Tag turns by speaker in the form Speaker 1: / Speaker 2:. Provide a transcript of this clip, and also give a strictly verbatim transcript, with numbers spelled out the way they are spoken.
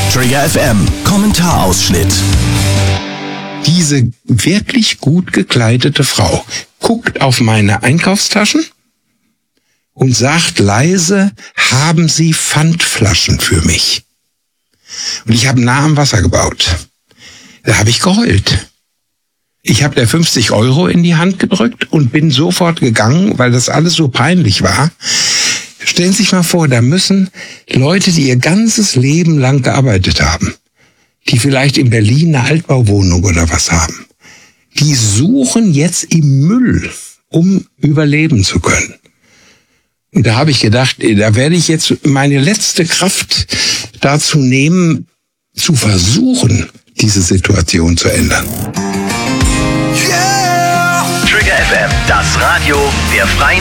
Speaker 1: Trigger F M, Kommentarausschnitt.
Speaker 2: Diese wirklich gut gekleidete Frau guckt auf meine Einkaufstaschen und sagt leise, haben Sie Pfandflaschen für mich? Und ich habe nah am Wasser gebaut. Da habe ich geheult. Ich habe der fünfzig Euro in die Hand gedrückt und bin sofort gegangen, weil das alles so peinlich war. Stellen Sie sich mal vor, da müssen Leute, die ihr ganzes Leben lang gearbeitet haben, die vielleicht in Berlin eine Altbauwohnung oder was haben, die suchen jetzt im Müll, um überleben zu können. Und da habe ich gedacht, da werde ich jetzt meine letzte Kraft dazu nehmen, zu versuchen, diese Situation zu ändern.
Speaker 1: Yeah! Trigger F M, das Radio der Freien